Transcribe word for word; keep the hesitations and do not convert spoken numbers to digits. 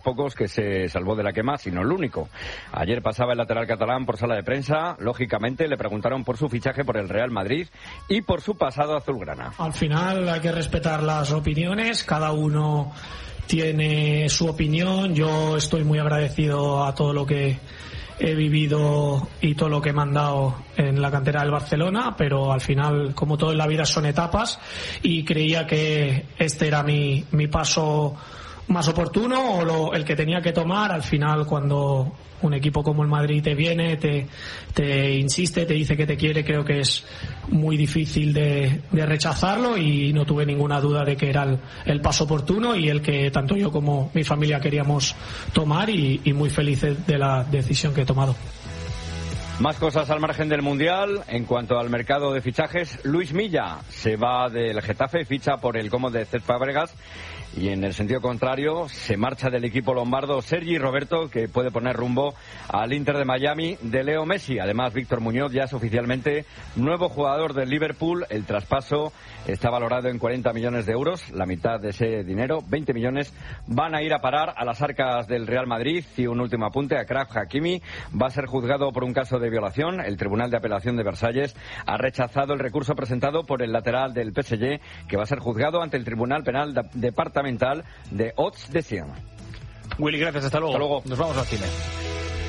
pocos que se salvó de la quema, sino el único. Ayer pasaba el lateral catalán por sala de prensa. Lógicamente le preguntaron por su fichaje por el Real Madrid y por su pasado azulgrana. Al final hay que respetar las opiniones, cada uno tiene su opinión. Yo estoy muy agradecido a todo lo que he vivido y todo lo que me han dado en la cantera del Barcelona, pero al final, como todo en la vida, son etapas y creía que este era mi, mi paso más oportuno o lo, el que tenía que tomar. Al final, cuando un equipo como el Madrid te viene, te, te insiste, te dice que te quiere, creo que es muy difícil de, de rechazarlo, y no tuve ninguna duda de que era el, el paso oportuno y el que tanto yo como mi familia queríamos tomar, y, y muy felices de la decisión que he tomado. Más cosas al margen del Mundial. En cuanto al mercado de fichajes, Luis Milla se va del Getafe, ficha por el Como de Cesc Fábregas, y en el sentido contrario se marcha del equipo lombardo Sergi Roberto, que puede poner rumbo al Inter de Miami de Leo Messi. Además, Víctor Muñoz ya es oficialmente nuevo jugador del Liverpool. El traspaso está valorado en cuarenta millones de euros. La mitad de ese dinero, veinte millones, van a ir a parar a las arcas del Real Madrid. Y un último apunte: Achraf Hakimi va a ser juzgado por un caso de violación. El Tribunal de Apelación de Versalles ha rechazado el recurso presentado por el lateral del P S G, que va a ser juzgado ante el Tribunal Penal Departamental de Hauts-de-Seine. Willy, gracias. Hasta luego. Hasta luego. Nos vamos al cine.